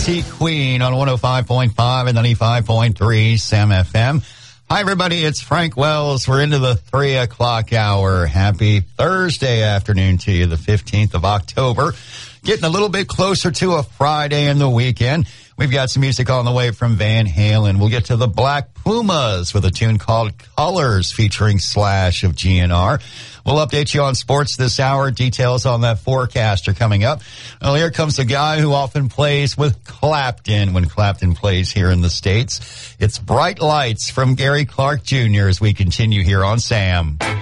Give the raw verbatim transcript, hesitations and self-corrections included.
T Queen on one oh five point five and ninety-five point three Sam F M. Hi, everybody. It's Frank Wells. We're into the three o'clock hour. Happy Thursday afternoon to you, the fifteenth of October. Getting a little bit closer to a Friday and the weekend. We've got some music on the way from Van Halen. We'll get to the Black Pumas with a tune called Colors featuring Slash of G N R. We'll update you on sports this hour. Details on that forecast are coming up. Well, here comes a guy who often plays with Clapton when Clapton plays here in the States. It's Bright Lights from Gary Clark Junior as we continue here on Sam.